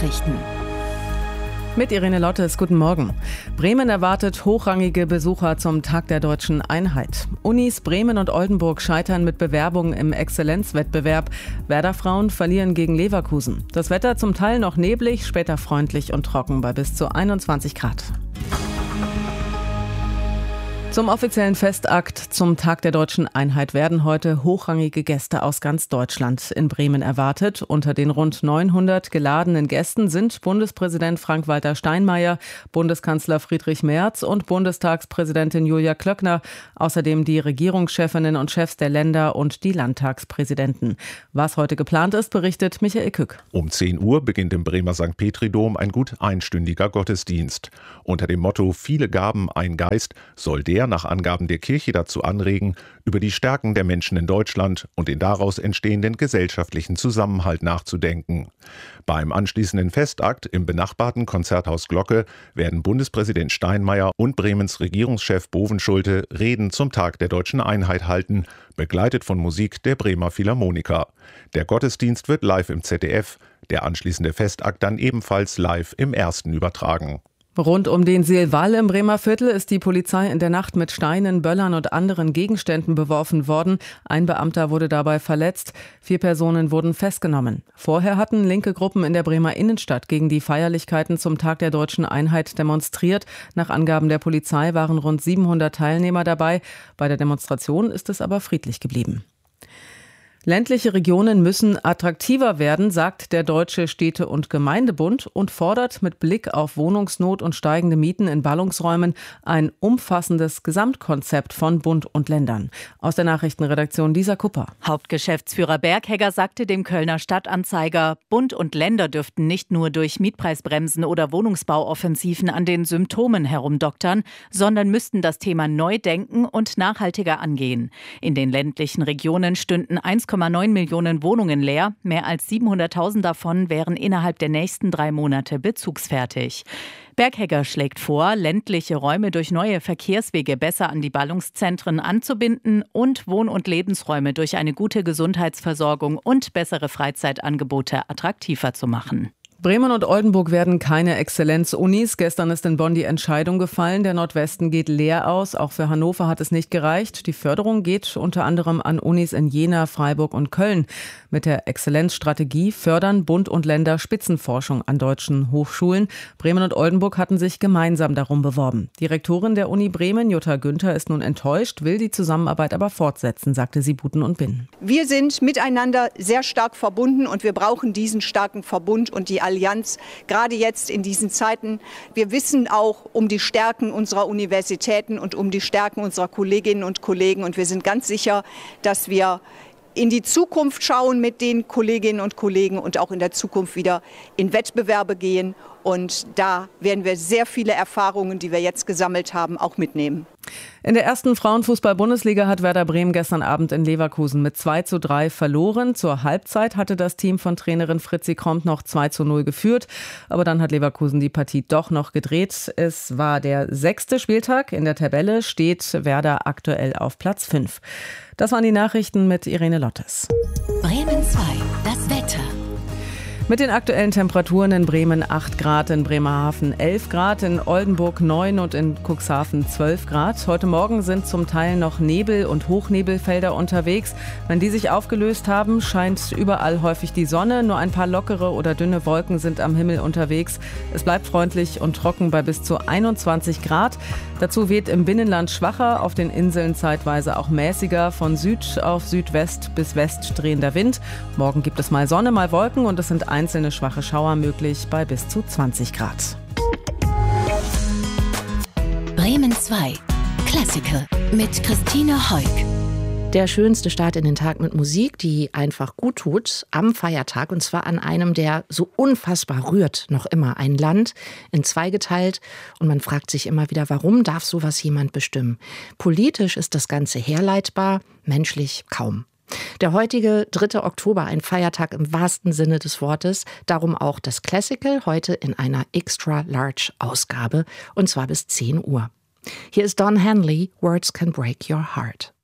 Nachrichten. Mit Irene Lottes, guten Morgen. Bremen erwartet hochrangige Besucher zum Tag der Deutschen Einheit. Unis Bremen und Oldenburg scheitern mit Bewerbungen im Exzellenzwettbewerb. Werder-Frauen verlieren gegen Leverkusen. Das Wetter zum Teil noch neblig, später freundlich und trocken bei bis zu 21 Grad. Zum offiziellen Festakt zum Tag der Deutschen Einheit werden heute hochrangige Gäste aus ganz Deutschland in Bremen erwartet. Unter den rund 900 geladenen Gästen sind Bundespräsident Frank-Walter Steinmeier, Bundeskanzler Friedrich Merz und Bundestagspräsidentin Julia Klöckner, außerdem die Regierungschefinnen und Chefs der Länder und die Landtagspräsidenten. Was heute geplant ist, berichtet Michael Kück. Um 10 Uhr beginnt im Bremer St. Petri-Dom ein gut einstündiger Gottesdienst. Unter dem Motto »Viele Gaben, ein Geist« soll der nach Angaben der Kirche dazu anregen, über die Stärken der Menschen in Deutschland und den daraus entstehenden gesellschaftlichen Zusammenhalt nachzudenken. Beim anschließenden Festakt im benachbarten Konzerthaus Glocke werden Bundespräsident Steinmeier und Bremens Regierungschef Bovenschulte Reden zum Tag der Deutschen Einheit halten, begleitet von Musik der Bremer Philharmoniker. Der Gottesdienst wird live im ZDF, der anschließende Festakt dann ebenfalls live im Ersten übertragen. Rund um den Seelwall im Bremer Viertel ist die Polizei in der Nacht mit Steinen, Böllern und anderen Gegenständen beworfen worden. Ein Beamter wurde dabei verletzt. 4 Personen wurden festgenommen. Vorher hatten linke Gruppen in der Bremer Innenstadt gegen die Feierlichkeiten zum Tag der Deutschen Einheit demonstriert. Nach Angaben der Polizei waren rund 700 Teilnehmer dabei. Bei der Demonstration ist es aber friedlich geblieben. Ländliche Regionen müssen attraktiver werden, sagt der Deutsche Städte- und Gemeindebund und fordert mit Blick auf Wohnungsnot und steigende Mieten in Ballungsräumen ein umfassendes Gesamtkonzept von Bund und Ländern. Aus der Nachrichtenredaktion Lisa Kupper. Hauptgeschäftsführer Berghegger sagte dem Kölner Stadtanzeiger, Bund und Länder dürften nicht nur durch Mietpreisbremsen oder Wohnungsbauoffensiven an den Symptomen herumdoktern, sondern müssten das Thema neu denken und nachhaltiger angehen. In den ländlichen Regionen stünden 1,9 Millionen Wohnungen leer. Mehr als 700.000 davon wären innerhalb der nächsten 3 Monate bezugsfertig. Berghegger schlägt vor, ländliche Räume durch neue Verkehrswege besser an die Ballungszentren anzubinden und Wohn- und Lebensräume durch eine gute Gesundheitsversorgung und bessere Freizeitangebote attraktiver zu machen. Bremen und Oldenburg werden keine Exzellenz-Unis. Gestern ist in Bonn die Entscheidung gefallen. Der Nordwesten geht leer aus. Auch für Hannover hat es nicht gereicht. Die Förderung geht unter anderem an Unis in Jena, Freiburg und Köln. Mit der Exzellenzstrategie fördern Bund und Länder Spitzenforschung an deutschen Hochschulen. Bremen und Oldenburg hatten sich gemeinsam darum beworben. Die Rektorin der Uni Bremen, Jutta Günther, ist nun enttäuscht, will die Zusammenarbeit aber fortsetzen, sagte sie Buten und Binnen. Wir sind miteinander sehr stark verbunden und wir brauchen diesen starken Verbund und die Allianz, gerade jetzt in diesen Zeiten. Wir wissen auch um die Stärken unserer Universitäten und um die Stärken unserer Kolleginnen und Kollegen. Und wir sind ganz sicher, dass wir in die Zukunft schauen mit den Kolleginnen und Kollegen und auch in der Zukunft wieder in Wettbewerbe gehen. Und da werden wir sehr viele Erfahrungen, die wir jetzt gesammelt haben, auch mitnehmen. In der ersten Frauenfußball-Bundesliga hat Werder Bremen gestern Abend in Leverkusen mit 2:3 verloren. Zur Halbzeit hatte das Team von Trainerin Fritzi Kromp noch 2:0 geführt. Aber dann hat Leverkusen die Partie doch noch gedreht. Es war der 6. Spieltag. In der Tabelle steht Werder aktuell auf Platz 5. Das waren die Nachrichten mit Irene Lottes. Bremen 2, das Wetter. Mit den aktuellen Temperaturen in Bremen 8 Grad, in Bremerhaven 11 Grad, in Oldenburg 9 und in Cuxhaven 12 Grad. Heute Morgen sind zum Teil noch Nebel- und Hochnebelfelder unterwegs. Wenn die sich aufgelöst haben, scheint überall häufig die Sonne. Nur ein paar lockere oder dünne Wolken sind am Himmel unterwegs. Es bleibt freundlich und trocken bei bis zu 21 Grad. Dazu weht im Binnenland schwacher, auf den Inseln zeitweise auch mäßiger, von Süd auf Südwest bis West drehender Wind. Morgen gibt es mal Sonne, mal Wolken und es sind einzelne schwache Schauer möglich bei bis zu 20 Grad. Bremen 2, Classical mit Christine Heuk. Der schönste Start in den Tag mit Musik, die einfach gut tut, am Feiertag. Und zwar an einem, der so unfassbar rührt, noch immer. Ein Land in 2 geteilt. Und man fragt sich immer wieder, warum darf sowas jemand bestimmen? Politisch ist das Ganze herleitbar, menschlich kaum. Der heutige 3. Oktober, ein Feiertag im wahrsten Sinne des Wortes. Darum auch das Classical, heute in einer Extra-Large-Ausgabe. Und zwar bis 10 Uhr. Hier ist Don Henley, Words Can Break Your Heart.